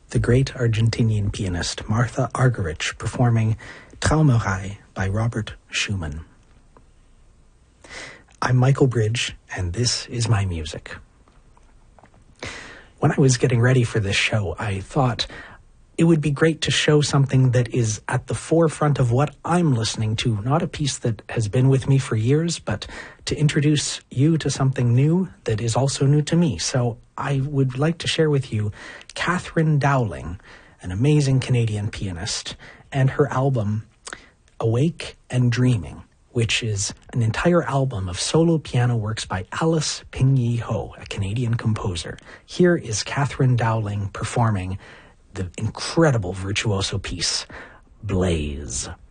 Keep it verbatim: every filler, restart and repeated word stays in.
the great Argentinian pianist Martha Argerich performing Traumerei by Robert Schumann. I'm Michael Bridge, and this is my music. When I was getting ready for this show, I thought it would be great to show something that is at the forefront of what I'm listening to, not a piece that has been with me for years, but to introduce you to something new that is also new to me. So I would like to share with you Katherine Dowling, an amazing Canadian pianist, and her album Awake and Dreaming, which is an entire album of solo piano works by Alice Ping-Yi Ho, a Canadian composer. Here is Katherine Dowling performing the incredible virtuoso piece, Blaze.